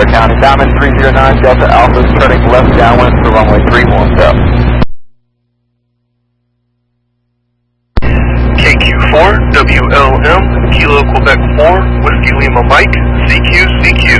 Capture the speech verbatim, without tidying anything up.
Bel Air County. Diamond three zero nine Delta Alpha is turning left downwind for runway three one up. K Q four, W L M, Kilo Quebec four, Whiskey Lima Mike, C Q C Q.